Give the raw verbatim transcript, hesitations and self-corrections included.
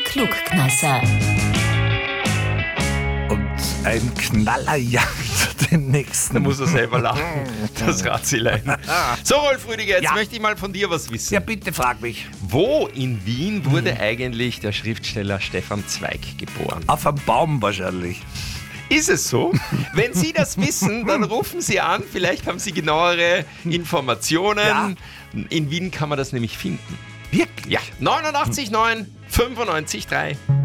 Klugkneisser. Und ein Knaller jagt den nächsten. Da muss er selber lachen, das Ratzilein. So, Rolf Rüdiger, jetzt Ja. möchte ich mal von dir was wissen. Ja, bitte frag mich. Wo in Wien wurde eigentlich der Schriftsteller Stefan Zweig geboren? Auf einem Baum wahrscheinlich. Ist es so? Wenn Sie das wissen, dann rufen Sie an. Vielleicht haben Sie genauere Informationen. Ja. In Wien kann man das nämlich finden. Wirklich? Ja, neunundachtzig neun, fünfundneunzig drei.